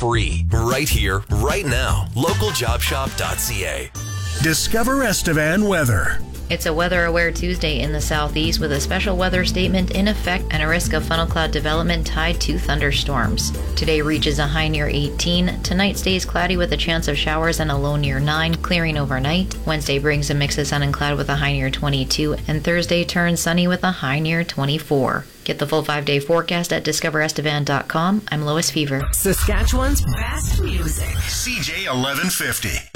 free. Right here, right now. LocalJobShop.ca. Discover Estevan weather. It's a weather-aware Tuesday in the southeast with a special weather statement in effect and a risk of funnel cloud development tied to thunderstorms. Today reaches a high near 18. Tonight stays cloudy with a chance of showers and a low near 9, clearing overnight. Wednesday brings a mix of sun and cloud with a high near 22, and Thursday turns sunny with a high near 24. Get the full 5-day forecast at discoverestevan.com. I'm Lois Fever. Saskatchewan's best music. CJ 1150.